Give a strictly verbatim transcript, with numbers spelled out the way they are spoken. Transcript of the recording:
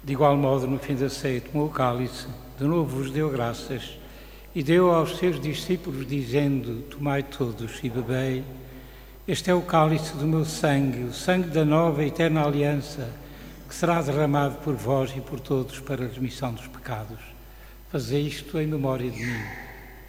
De igual modo, no fim da ceia, tomou o cálice, de novo vos deu graças e deu aos seus discípulos, dizendo: tomai todos e bebei. Este é o cálice do meu sangue, o sangue da nova e eterna aliança, que será derramado por vós e por todos para a remissão dos pecados. Fazei isto em memória de mim.